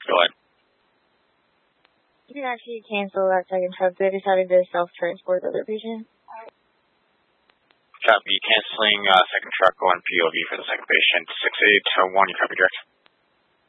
Go ahead. You can actually cancel that second truck. They decided to self-transport the other patient. Copy. Canceling second truck, going POV for the second patient. 6821, you copy, direct.